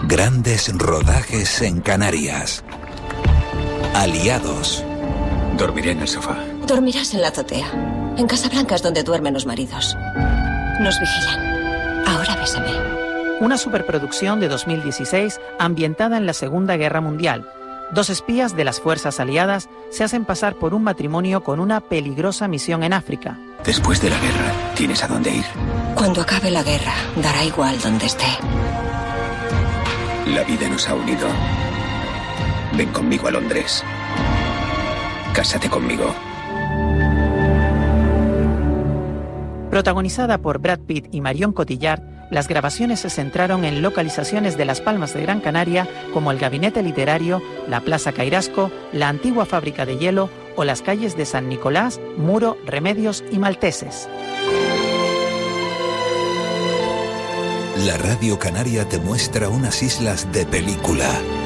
Grandes rodajes en Canarias. Aliados. Dormiré en el sofá. Dormirás en la azotea. En Casablanca es donde duermen los maridos. Nos vigilan. Ahora bésame. Una superproducción de 2016 ambientada en la Segunda Guerra Mundial. 2 espías de las fuerzas aliadas se hacen pasar por un matrimonio con una peligrosa misión en África. Después de la guerra, ¿tienes a dónde ir? Cuando acabe la guerra, dará igual donde esté. La vida nos ha unido. Ven conmigo a Londres. Cásate conmigo. Protagonizada por Brad Pitt y Marion Cotillard, las grabaciones se centraron en localizaciones de Las Palmas de Gran Canaria como el Gabinete Literario, la Plaza Cairasco, la antigua fábrica de hielo o las calles de San Nicolás, Muro, Remedios y Malteses. La Radio Canaria te muestra unas islas de película.